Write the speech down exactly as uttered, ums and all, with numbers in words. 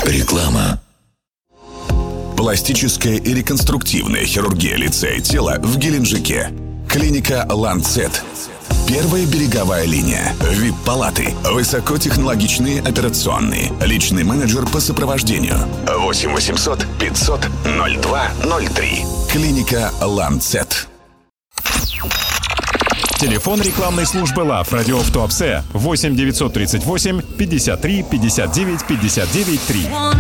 Реклама. Пластическая и реконструктивная хирургия лица и тела в Геленджике. Клиника «Ланцет». Первая береговая линия. ви ай пи-палаты. Высокотехнологичные операционные. Личный менеджер по сопровождению. восемь восемьсот пятьсот ноль два ноль три. Клиника «Ланцет». Телефон рекламной службы ЛАФ «Радиоф Туапсе» восемь девятьсот тридцать восемь пятьдесят три пятьдесят девять пятьдесят девять три.